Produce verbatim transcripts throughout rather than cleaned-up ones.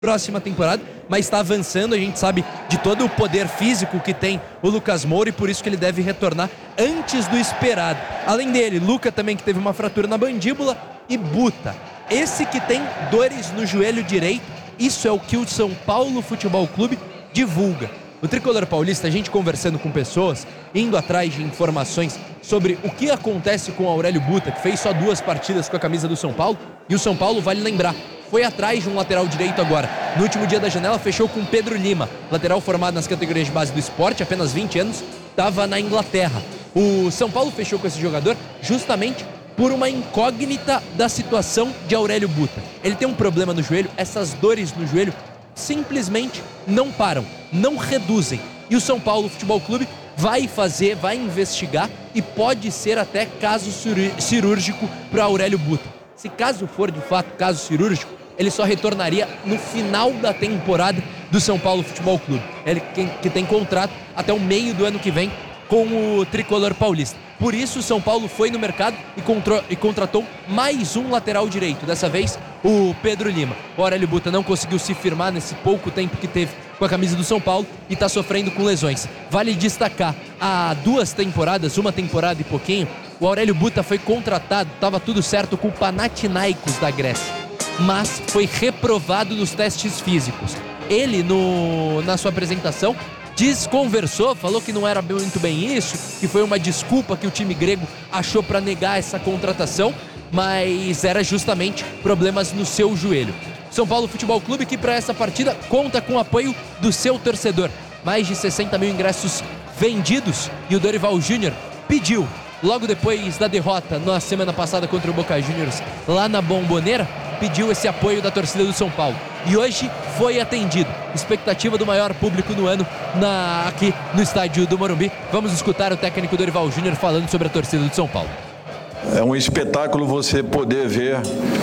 próxima temporada, mas está avançando. A gente sabe de todo o poder físico que tem o Lucas Moura e por isso que ele deve retornar antes do esperado. Além dele, Luca também, que teve uma fratura na mandíbula, e Buta, esse que tem dores no joelho direito. Isso é o que o São Paulo Futebol Clube divulga. O tricolor paulista, a gente conversando com pessoas, indo atrás de informações sobre o que acontece com o Aurélio Buta, que fez só duas partidas com a camisa do São Paulo, e o São Paulo, vale lembrar, foi atrás de um lateral direito agora. No último dia da janela, fechou com Pedro Lima, lateral formado nas categorias de base do esporte, apenas vinte anos, estava na Inglaterra. O São Paulo fechou com esse jogador justamente por uma incógnita da situação de Aurélio Buta. Ele tem um problema no joelho, essas dores no joelho simplesmente não param, não reduzem. E o São Paulo Futebol Clube vai fazer, vai investigar e pode ser até caso cirúrgico para Aurélio Buta. Se caso for de fato caso cirúrgico, ele só retornaria no final da temporada do São Paulo Futebol Clube. Ele que tem contrato até o meio do ano que vem com o tricolor paulista. Por isso o São Paulo foi no mercado e, contro- e contratou mais um lateral direito, dessa vez o Pedro Lima. O Aurélio Buta não conseguiu se firmar nesse pouco tempo que teve com a camisa do São Paulo e está sofrendo com lesões. Vale destacar, há duas temporadas, uma temporada e pouquinho, o Aurélio Buta foi contratado, estava tudo certo com o Panathinaikos da Grécia, mas foi reprovado nos testes físicos. Ele, no, na sua apresentação, desconversou, falou que não era muito bem isso, que foi uma desculpa que o time grego achou para negar essa contratação, mas era justamente problemas no seu joelho. São Paulo Futebol Clube, que para essa partida conta com o apoio do seu torcedor. Mais de sessenta mil ingressos vendidos, e o Dorival Júnior pediu, logo depois da derrota na semana passada contra o Boca Juniors lá na Bombonera, pediu esse apoio da torcida do São Paulo. E hoje foi atendido. Expectativa do maior público no ano na, aqui no estádio do Morumbi. Vamos escutar o técnico Dorival Júnior falando sobre a torcida do São Paulo. É um espetáculo você poder ver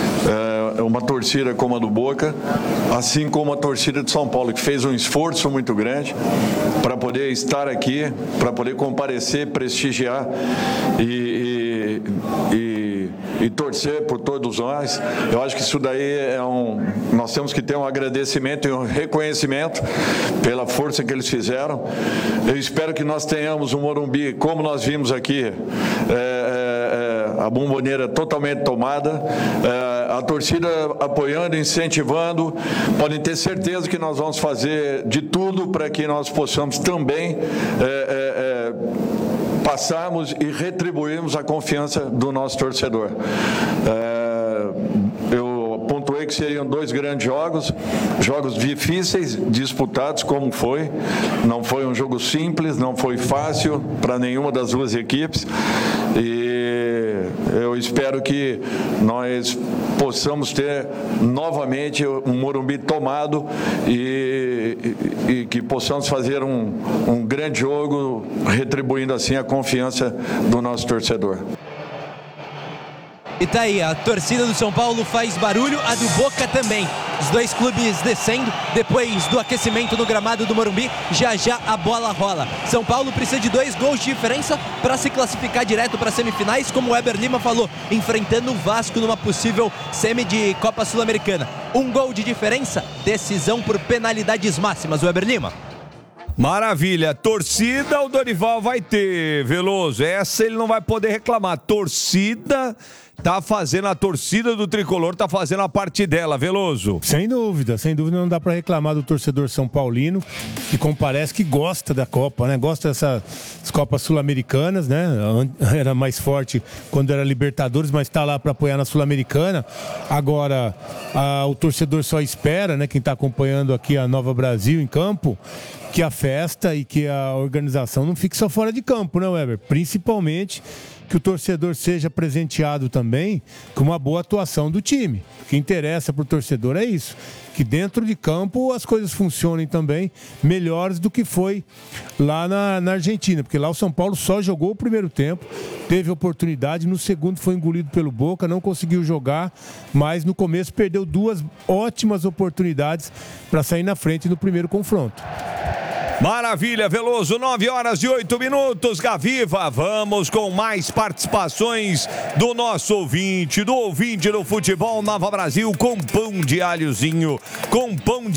é, uma torcida como a do Boca, assim como a torcida de São Paulo, que fez um esforço muito grande para poder estar aqui, para poder comparecer, prestigiar e, e, e, e torcer por todos nós. Eu acho que isso daí é um... Nós temos que ter um agradecimento e um reconhecimento pela força que eles fizeram. Eu espero que nós tenhamos um Morumbi, como nós vimos aqui, é, é, a Bombonera totalmente tomada, é, a torcida apoiando, incentivando. Podem ter certeza que nós vamos fazer de tudo para que nós possamos também é, é, é, passarmos e retribuirmos a confiança do nosso torcedor. É, eu pontuei que seriam dois grandes jogos, jogos difíceis, disputados como foi. Não foi um jogo simples, não foi fácil para nenhuma das duas equipes. E eu espero que nós possamos ter novamente um Morumbi tomado e, e, e que possamos fazer um, um grande jogo, retribuindo assim a confiança do nosso torcedor. E tá aí, a torcida do São Paulo faz barulho, a do Boca também. Os dois clubes descendo depois do aquecimento no gramado do Morumbi. Já já a bola rola. São Paulo precisa de dois gols de diferença para se classificar direto para semifinais, como o Weber Lima falou, enfrentando o Vasco numa possível semi de Copa Sul-Americana. Um gol de diferença, decisão por penalidades máximas, Weber Lima. Maravilha, torcida o Dorival vai ter, Veloso, essa ele não vai poder reclamar, torcida tá fazendo, a torcida do Tricolor tá fazendo a parte dela, Veloso. Sem dúvida, sem dúvida não dá pra reclamar do torcedor são paulino, que comparece que gosta da Copa, né, gosta dessas Copas Sul-Americanas, né, era mais forte quando era Libertadores, mas tá lá pra apoiar na Sul-Americana. Agora, a, o torcedor só espera, né, quem tá acompanhando aqui a Nova Brasil em campo, que a festa e que a organização não fique só fora de campo, né, Weber? Principalmente que o torcedor seja presenteado também com uma boa atuação do time. O que interessa para o torcedor é isso, que dentro de campo as coisas funcionem também melhores do que foi lá na, na Argentina, porque lá o São Paulo só jogou o primeiro tempo, teve oportunidade, no segundo foi engolido pelo Boca, não conseguiu jogar, mas no começo perdeu duas ótimas oportunidades para sair na frente no primeiro confronto. Maravilha, Veloso, nove horas e oito minutos, Gaviva. Vamos com mais participações do nosso ouvinte, do ouvinte do Futebol Nova Brasil, com pão de alhozinho, com pão de